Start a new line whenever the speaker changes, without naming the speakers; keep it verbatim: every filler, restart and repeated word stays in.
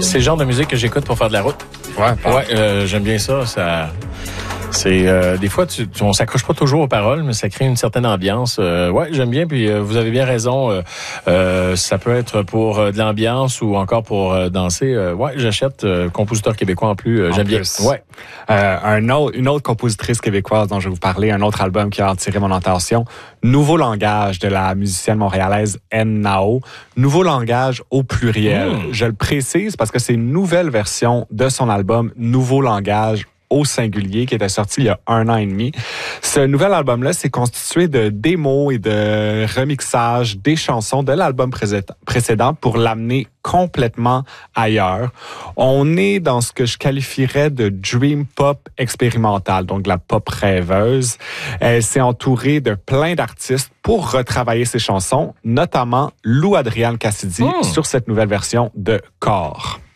C'est le genre de musique que j'écoute pour faire de la route.
Ouais,
ouais euh, j'aime bien ça. Ça, c'est euh, des fois, tu, tu, on s'accroche pas toujours aux paroles, mais ça crée une certaine ambiance. Euh, ouais, j'aime bien. Puis euh, vous avez bien raison. Euh, euh, ça peut être pour euh, de l'ambiance ou encore pour euh, danser. Euh, ouais, j'achète euh, compositeur québécois en plus. Euh,
en
j'aime
plus.
bien. Ouais.
Euh, un autre, une autre compositrice québécoise dont je vais vous parler, un autre album qui a attiré mon attention, Nouveau langage de la musicienne montréalaise N Nao. Nouveau langage au pluriel. Mmh. Je le précise parce que c'est une nouvelle version de son album Nouveau langage au singulier qui était sorti il y a un an et demi. Ce nouvel album-là, c'est constitué de démos et de remixages des chansons de l'album précédent pour l'amener complètement ailleurs. On est dans ce que je qualifierais de dream pop expérimental, donc de la pop rêveuse. Elle s'est entourée de plein d'artistes pour retravailler ses chansons, notamment Lou Adrienne Cassidy mmh. sur cette nouvelle version de Corps.